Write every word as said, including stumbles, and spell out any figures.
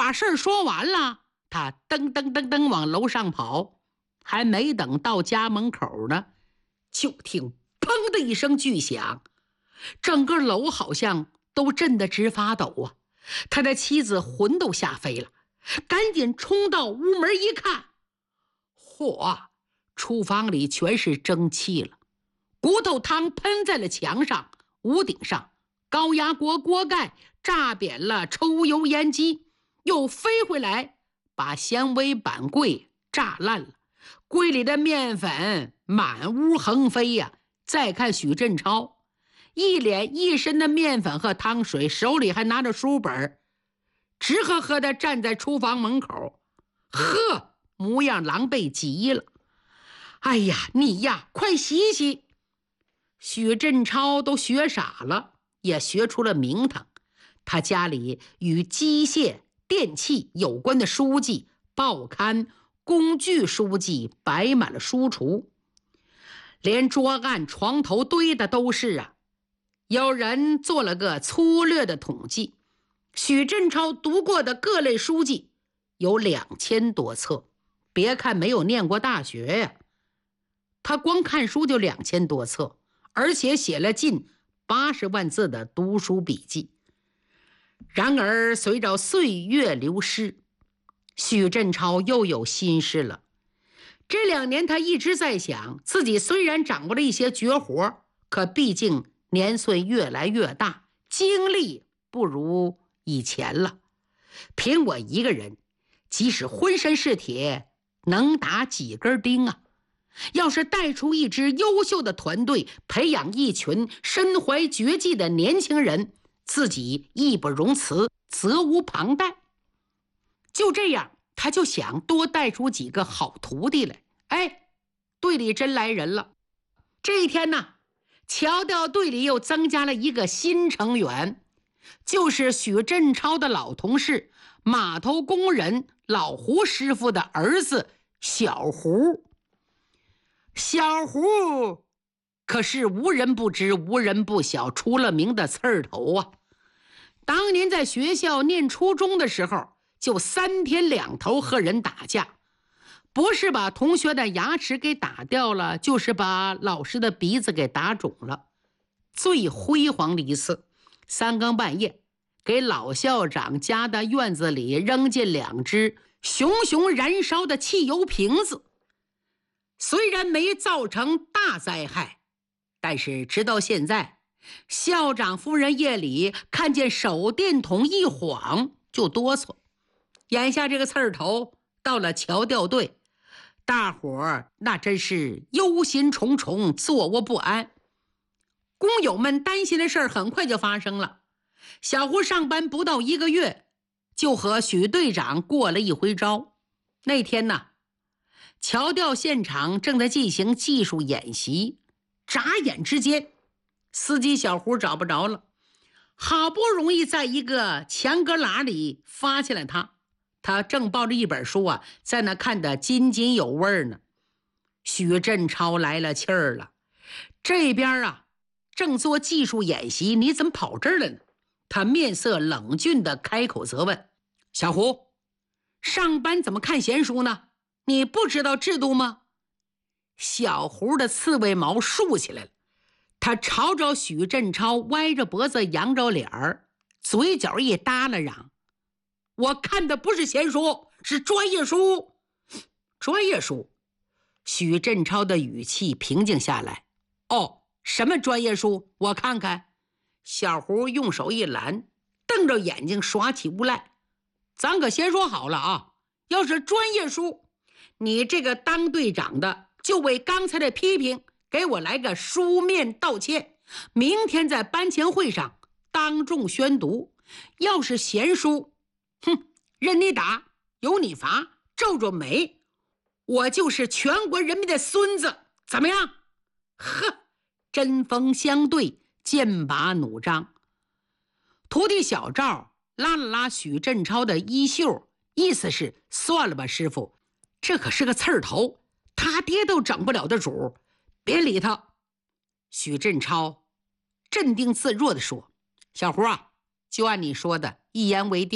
把事儿说完了，他噔噔噔噔往楼上跑，还没等到家门口呢，就听砰的一声巨响，整个楼好像都震得直发抖啊！他的妻子魂都吓飞了，赶紧冲到屋门一看，嚯，厨房里全是蒸汽了，骨头汤喷在了墙上、屋顶上，高压锅锅盖炸扁了抽油烟机，又飞回来把纤维板柜炸烂了，柜里的面粉满屋横飞呀、啊！再看许振超，一脸一身的面粉和汤水，手里还拿着书本，直呵呵地站在厨房门口，呵，模样狼狈极了。哎呀，你呀，快洗洗！许振超都学傻了，也学出了名堂。他家里与机械、电器有关的书籍、报刊、工具书籍摆满了书橱，连桌案、床头堆的都是啊。有人做了个粗略的统计，许振超读过的各类书籍有两千多册。别看没有念过大学呀、啊，他光看书就两千多册，而且写了近八十万字的读书笔记。然而随着岁月流失，许振超又有心事了。这两年他一直在想，自己虽然掌握了一些绝活，可毕竟年岁越来越大，精力不如以前了。凭我一个人，即使浑身是铁，能打几根钉啊？要是带出一支优秀的团队，培养一群身怀绝技的年轻人，自己义不容辞，责无旁贷。就这样，他就想多带出几个好徒弟来。哎，队里真来人了。这一天呢，桥调队里又增加了一个新成员，就是许振超的老同事，码头工人老胡师傅的儿子小胡。小胡可是无人不知、无人不晓、出了名的刺儿头啊！当年在学校念初中的时候，就三天两头和人打架，不是把同学的牙齿给打掉了，就是把老师的鼻子给打肿了。最辉煌的一次，三更半夜给老校长家的院子里扔进两只熊熊燃烧的汽油瓶子。虽然没造成大灾害，但是直到现在，校长夫人夜里看见手电筒一晃就哆嗦。眼下这个刺儿头到了桥调队，大伙儿那真是忧心忡忡，坐卧不安。工友们担心的事儿很快就发生了。小胡上班不到一个月，就和许队长过了一回招。那天呢，桥调现场正在进行技术演习，眨眼之间，司机小胡找不着了，好不容易在一个墙旮旯里发现了他。他正抱着一本书啊，在那看得津津有味呢。许振超来了气儿了，这边啊正做技术演习，你怎么跑这儿了呢？他面色冷峻地开口责问：小胡，上班怎么看闲书呢？你不知道制度吗？小胡的刺猬毛竖起来了，他朝着许振超歪着脖子，扬着脸儿，嘴角一耷拉，嚷：我看的不是闲书，是专业书。专业书？许振超的语气平静下来。哦，什么专业书？我看看。小胡用手一拦，瞪着眼睛耍起无赖。咱可先说好了啊，要是专业书，你这个当队长的就为刚才的批评给我来个书面道歉，明天在班前会上当众宣读。要是闲书，哼，任你打，由你罚，皱皱眉，我就是全国人民的孙子，怎么样？呵，针锋相对，剑拔弩张。徒弟小赵拉了拉许振超的衣袖，意思是算了吧，师傅，这可是个刺儿头，他爹都整不了的主，别理他。许振超镇定自若地说：小胡啊，就按你说的，一言为定。